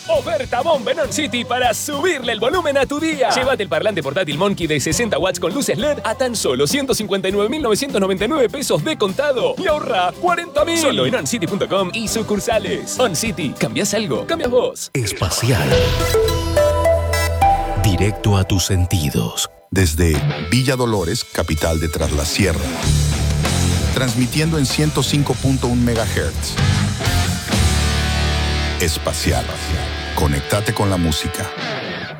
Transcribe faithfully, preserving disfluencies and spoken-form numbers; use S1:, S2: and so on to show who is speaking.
S1: Oferta bomba en On City para subirle el volumen a tu día. Llévate el parlante portátil Monkey de sesenta watts con luces L E D a tan solo ciento cincuenta y nueve mil novecientos noventa y nueve pesos de contado y ahorra cuarenta mil. Solo en on city punto com y sucursales. On City, ¿cambias algo? Cambias vos.
S2: Espacial. Directo a tus sentidos.
S3: Desde Villa Dolores, capital de Tras la Sierra. Transmitiendo en ciento cinco punto uno megahertz. Espacial. Conéctate con la música.